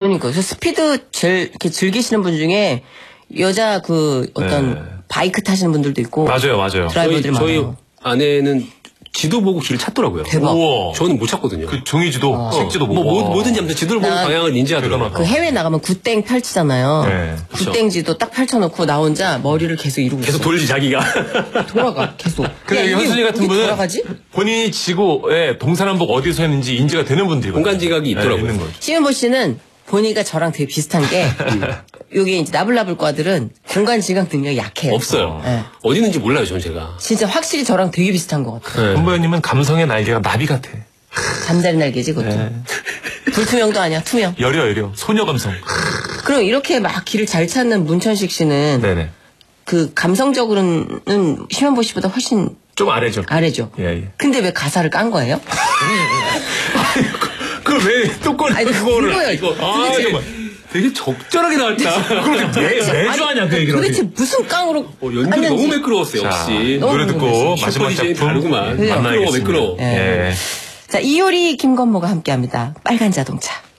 그러니까 그래서 스피드 제일 이렇게 즐기시는 분 중에 여자 그 어떤 바이크 타시는 분들도 있고 맞아요. 드라이버들이 저희 많아요. 아내는 지도 보고 길을 찾더라고요. 대박. 우와. 저는 못 찾거든요. 그 종이지도, 책지도 보고. 뭐든지 아무튼 지도를 보고 방향을 인지하더라고요. 그 해외 나가면 굿땡 펼치잖아요. 네, 굿땡지도 딱 펼쳐놓고 나 혼자 머리를 계속 이루고 계속 있어. 돌지 자기가. 돌아가 계속. 근데 이게 현순이 같은 어떻게 분은 돌아가지? 본인이 지구에 동서남북 어디서 했는지 인지가 되는 분들이 공간 지각이 있더라고요. 있는 거죠. 심현보 씨는 보니까 저랑 되게 비슷한 게 여기 이제 나불나불과들은 공간 지각 능력이 약해요. 없어요. 네. 어디 있는지 몰라요, 전 제가. 진짜 확실히 저랑 되게 비슷한 것 같아요. 권보현님은 감성의 날개가 나비 같아. 잠자리 날개지 그것도. 불투명도 아니야 투명. 여려. 소녀 감성. 그럼 이렇게 막 길을 잘 찾는 문천식 씨는 네네. 그 감성적으로는 심현보 씨보다 훨씬 좀 아래죠. 아래죠. 예. 근데 왜 가사를 깐 거예요? 그걸 왜 또 꺼내, 아니, 그거를. 이거요. 이거. 잠깐만. 되게 적절하게 나왔다. 그렇게 매주 하냐, 그 얘기를. 도대체 무슨 깡으로 연기가 깠는지. 너무 매끄러웠어요, 자, 역시. 노래 듣고 슈퍼 마지막 DJ 작품 다르구만. 만나겠습니다. 매끄러워. 예. 자, 이효리 김건모가 함께합니다. 빨간 자동차.